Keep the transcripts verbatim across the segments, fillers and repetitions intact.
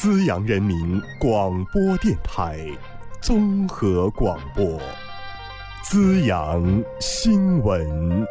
资阳人民广播电台综合广播，资阳新闻。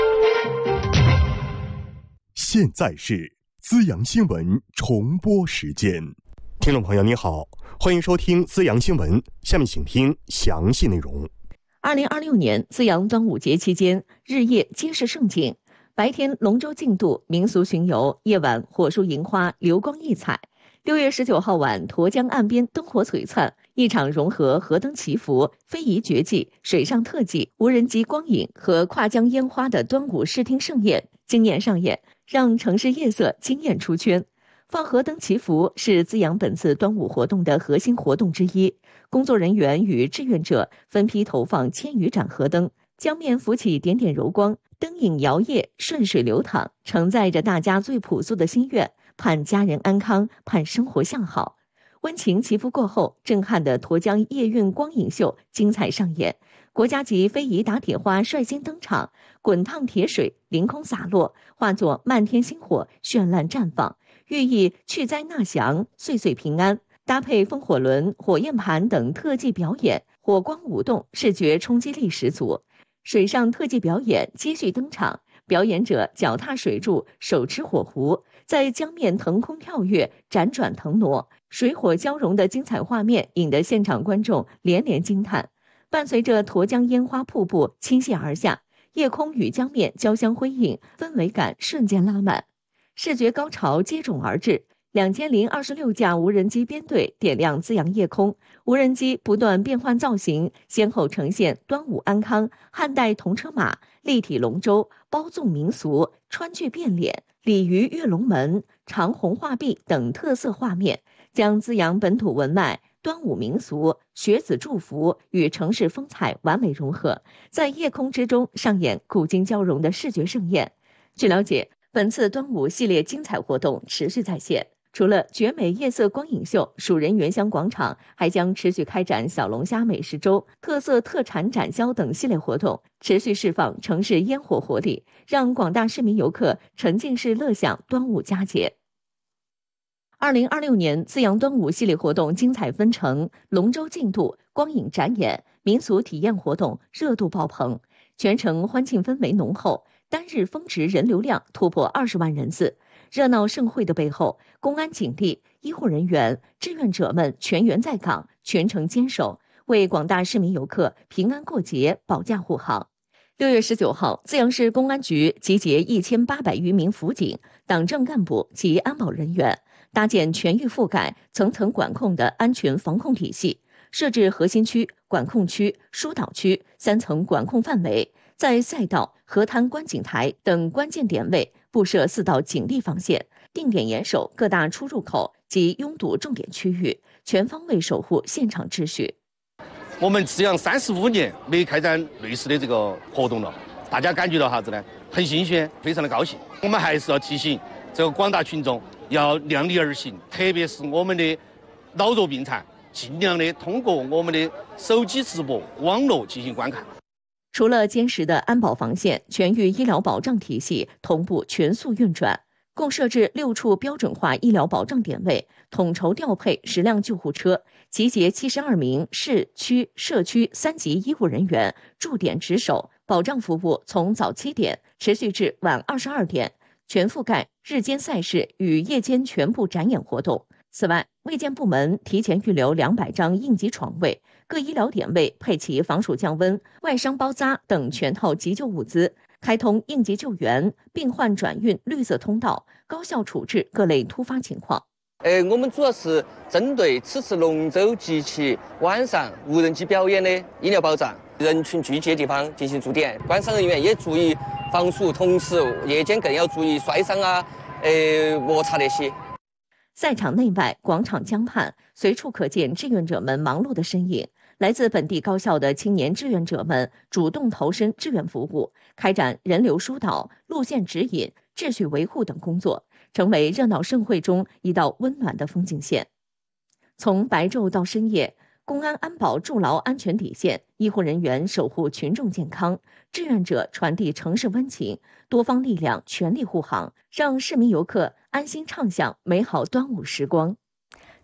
现在是资阳新闻重播时间。听众朋友你好，欢迎收听资阳新闻，下面请听详细内容。 二零二六年资阳端午节期间，日夜皆是盛景，白天龙舟竞渡、民俗巡游，夜晚火树银花，流光溢彩。六月十九号晚，沱江岸边灯火璀璨，一场融合河灯祈福、非遗绝技、水上特技、无人机光影和跨江烟花的端午视听盛宴惊艳上演，让城市夜色惊艳出圈。放河灯祈福是资阳本次端午活动的核心活动之一，工作人员与志愿者分批投放千余盏河灯，江面浮起点点柔光，灯影摇曳，顺水流淌，承载着大家最朴素的心愿，盼家人安康，盼生活向好。温情祈福过后，震撼的沱江夜韵光影秀精彩上演，国家级非遗打铁花率先登场，滚烫铁水凌空洒落，化作漫天星火绚烂绽放，寓意去灾纳祥，岁岁平安。搭配风火轮、火焰盘等特技表演，火光舞动，视觉冲击力十足。水上特技表演接续登场，表演者脚踏水柱，手持火壶，在江面腾空跳跃，辗转腾挪，水火交融的精彩画面引得现场观众连连惊叹。伴随着沱江烟花瀑布倾泻而下，夜空与江面交相辉映，氛围感瞬间拉满，视觉高潮接踵而至。两千零二十六架无人机编队点亮资阳夜空，无人机不断变换造型，先后呈现端午安康、汉代铜车马、立体龙舟、包粽民俗、川剧变脸、鲤鱼跃龙门、长虹画壁等特色画面，将资阳本土文脉、端午民俗、学子祝福与城市风采完美融合，在夜空之中上演古今交融的视觉盛宴。据了解，本次端午系列精彩活动持续在线。除了绝美夜色光影秀，蜀人原乡广场还将持续开展小龙虾美食周、特色特产展销等系列活动，持续释放城市烟火活力，让广大市民游客沉浸式乐享端午佳节。二零二六年资阳端午系列活动精彩纷呈，龙舟竞渡、光影展演、民俗体验活动热度爆棚，全程欢庆氛围浓厚，单日峰值人流量突破二十万人次。热闹盛会的背后，公安警力、医护人员、志愿者们全员在岗，全程坚守，为广大市民游客平安过节保驾护航。六月十九号，资阳市公安局集结一千八百余名辅警、党政干部及安保人员，搭建全域覆盖、层层管控的安全防控体系，设置核心区、管控区、疏导区三层管控范围，在赛道、河滩观景台等关键点位布设四道警力防线，定点严守各大出入口及拥堵重点区域，全方位守护现场秩序。 我们资阳三十五年没开展类似的这个活动了，大家感觉到啥子呢？很新鲜，非常的高兴。我们还是要提醒这个广大群众要量力而行，特别是我们的老弱病残，尽量的通过我们的手机直播、网络进行观看。 除了坚实的安保防线，全域医疗保障体系同步全速运转，共设置六处标准化医疗保障点位，统筹调配十辆救护车，集结七十二名市区社区三级医护人员驻点值守，保障服务从早七点持续至晚二十二点，全覆盖日间赛事与夜间全部展演活动。此外，卫健部门提前预留两百张应急床位，各医疗点位配齐防暑降温、外伤包扎等全套急救物资，开通应急救援、病患转运绿色通道，高效处置各类突发情况。 呃，我们主要是针对此次龙舟及其晚上无人机表演的医疗保障，人群聚集的地方进行驻点，观赏人员也注意防暑，同时夜间更要注意摔伤啊、呃摩擦那些。 赛场内外、广场江畔，随处可见志愿者们忙碌的身影。来自本地高校的青年志愿者们主动投身志愿服务，开展人流疏导、路线指引、秩序维护等工作，成为热闹盛会中一道温暖的风景线。从白昼到深夜，公安安保筑牢安全底线，医护人员守护群众健康，志愿者传递城市温情，多方力量全力护航，让市民游客安心畅享美好端午时光。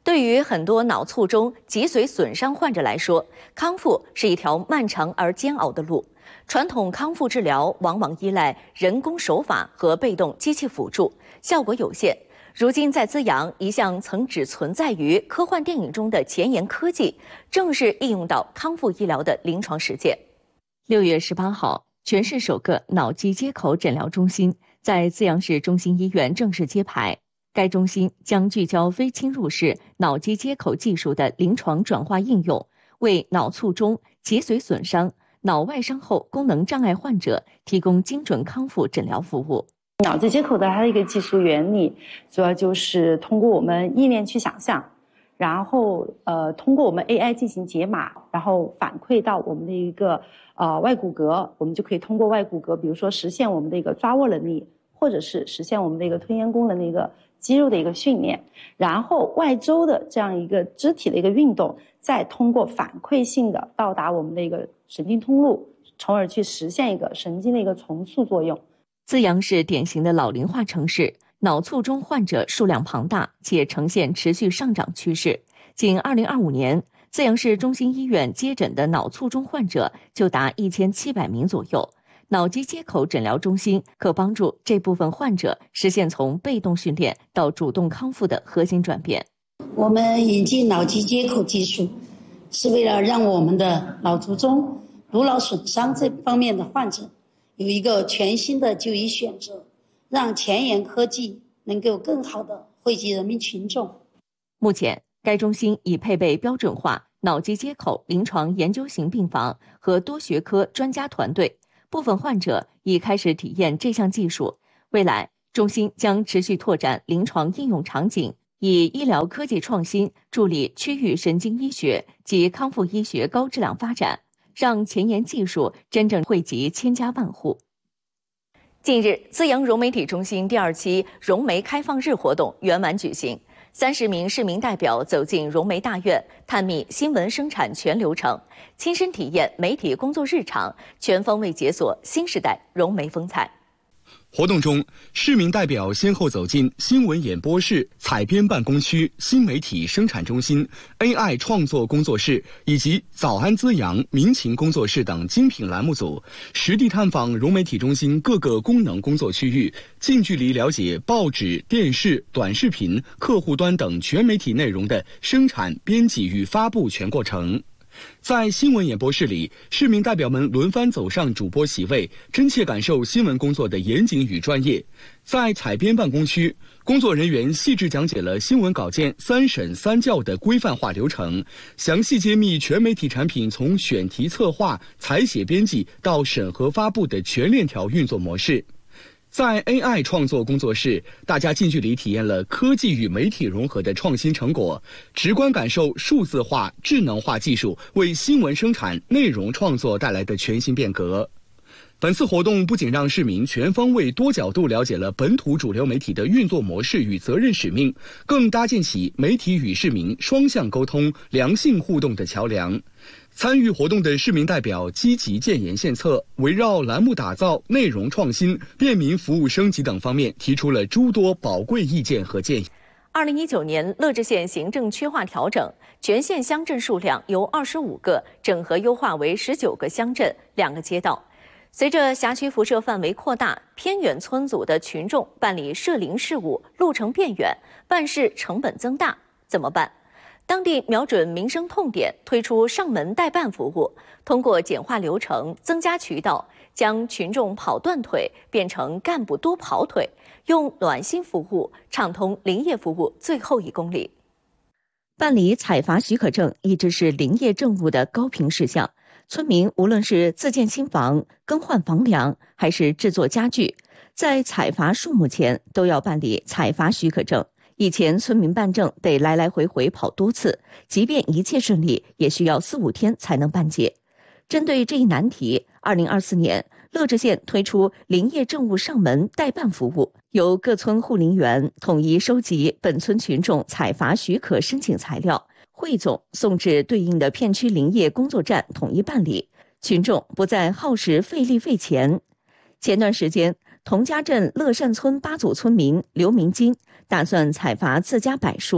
对于很多脑卒中、脊髓损伤患者来说，康复是一条漫长而煎熬的路。传统康复治疗往往依赖人工手法和被动机器辅助，效果有限。如今，在资阳，一项曾只存在于科幻电影中的前沿科技，正式应用到康复医疗的临床实践。六月十八号，全市首个脑脊接口诊疗中心在资阳市中心医院正式揭牌。该中心将聚焦非侵入式脑脊接口技术的临床转化应用，为脑卒中、脊髓损伤、脑外伤后功能障碍患者提供精准康复诊疗服务。 脑脊接口的它的一个技术原理，主要就是通过我们意念去想象，然后呃通过我们 A I 进行解码，然后反馈到我们的一个呃外骨骼，我们就可以通过外骨骼，比如说实现我们的一个抓握能力，或者是实现我们的一个吞咽功能的一个肌肉的一个训练，然后外周的这样一个肢体的一个运动，再通过反馈性的到达我们的一个神经通路，从而去实现一个神经的一个重塑作用。 资阳是典型的老龄化城市，脑卒中患者数量庞大，且呈现持续上涨趋势。仅二零二五年，资阳市中心医院接诊的脑卒中患者就达一千七百名左右。脑脊接口诊疗中心可帮助这部分患者实现从被动训练到主动康复的核心转变。 我们引进脑脊接口技术，是为了让我们的脑卒中、颅脑损伤这方面的患者有一个全新的就医选择，让前沿科技能够更好地惠及人民群众。 目前，该中心已配备标准化脑脊接口临床研究型病房和多学科专家团队。部分患者已开始体验这项技术，未来中心将持续拓展临床应用场景，以医疗科技创新助力区域神经医学及康复医学高质量发展，让前沿技术真正惠及千家万户。近日，资阳融媒体中心第二期融媒开放日活动圆满举行，三十名市民代表走进融媒大院，探秘新闻生产全流程，亲身体验媒体工作日常，全方位解锁新时代融媒风采。 活动中，市民代表先后走进新闻演播室、采编办公区、新媒体生产中心、A I 创作工作室以及早安资阳民情工作室等精品栏目组，实地探访融媒体中心各个功能工作区域，近距离了解报纸、电视、短视频、客户端等全媒体内容的生产、编辑与发布全过程。在新闻演播室里，市民代表们轮番走上主播席位，真切感受新闻工作的严谨与专业。在采编办公区，工作人员细致讲解了新闻稿件三审三校的规范化流程，详细揭秘全媒体产品从选题策划、采写编辑到审核发布的全链条运作模式。在 A I 创作工作室，大家近距离体验了科技与媒体融合的创新成果，直观感受数字化、智能化技术为新闻生产、内容创作带来的全新变革。本次活动不仅让市民全方位、多角度了解了本土主流媒体的运作模式与责任使命，更搭建起媒体与市民双向沟通、良性互动的桥梁。参与活动的市民代表积极建言献策，围绕栏目打造、内容创新、便民服务升级等方面提出了诸多宝贵意见和建议。 二零一九年乐至县行政区划调整，全县乡镇数量由二十五个整合优化为十九个乡镇、两个街道。随着辖区辐射范围扩大，偏远村组的群众办理社邻事务路程变远，办事成本增大，怎么办？当地瞄准民生痛点，推出上门代办服务，通过简化流程、增加渠道，将群众跑断腿变成干部多跑腿，用暖心服务畅通林业服务最后一公里。办理采伐许可证一直是林业政务的高频事项，村民无论是自建新房、更换房梁，还是制作家具，在采伐树木前都要办理采伐许可证。以前村民办证得来来回回跑多次，即便一切顺利，也需要四五天才能办结。针对这一难题，二零二四年乐至县推出林业政务上门代办服务，由各村护林员统一收集本村群众采伐许可申请材料，汇总送至对应的片区林业工作站统一办理，群众不再耗时费力费钱。前段时间，同家镇乐善村八组村民刘明金打算采伐自家柏树，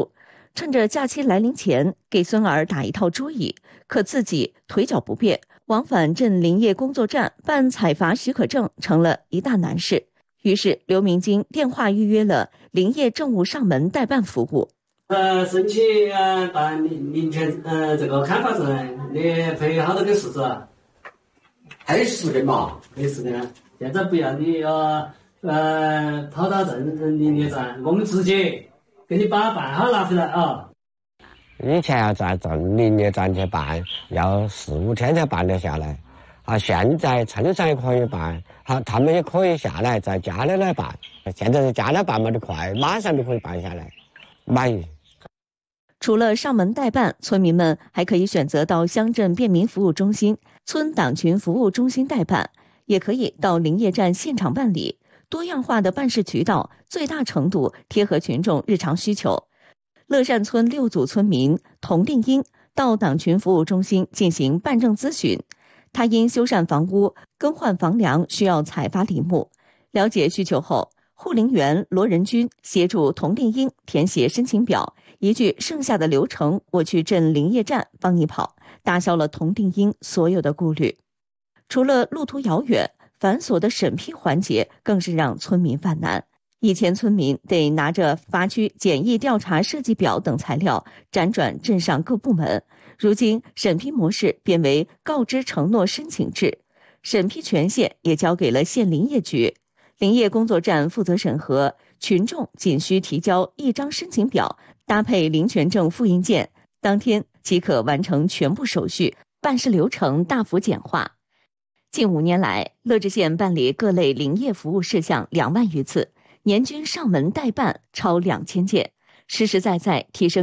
趁着假期来临前给孙儿打一套桌椅，可自己腿脚不便，往返镇林业工作站办采伐许可证成了一大难事。于是刘明金电话预约了林业政务上门代办服务。 呃，申请呃办林林权呃这个刊发证，你配好多个事子？ 配十根嘛， 配十根。现在不要你要呃跑到镇林业站，我们直接给你把办好拿回来啊。 以前要在镇林业站去办，要四五天才办得下来。啊，现在村上也可以办，好，他们也可以下来在家里来办。现在在家里办嘛就快，马上就可以办下来，满意。 除了上门代办，村民们还可以选择到乡镇便民服务中心、村党群服务中心代办，也可以到林业站现场办理。多样化的办事渠道，最大程度贴合群众日常需求。乐善村六组村民童定英到党群服务中心进行办证咨询，他因修缮房屋、更换房梁需要采伐林木，了解需求后，护林员罗仁军协助童定英填写申请表，一句剩下的流程我去镇林业站帮你跑，打消了童定英所有的顾虑。除了路途遥远，繁琐的审批环节更是让村民犯难。以前村民得拿着伐区简易调查设计表等材料辗转镇上各部门，如今审批模式变为告知承诺申请制，审批权限也交给了县林业局。林业工作站负责审核，群众仅需提交一张申请表，搭配林权证复印件，当天即可完成全部手续，办事流程大幅简化。近五年来，乐至县办理各类林业服务事项两万余次，年均上门代办超两千件，实实在在提升